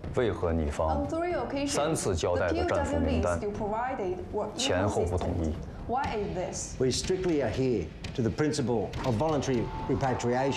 为何你方3次交代的战俘名单前后不统一？ We strictly adhere to the principle of voluntary repatriation.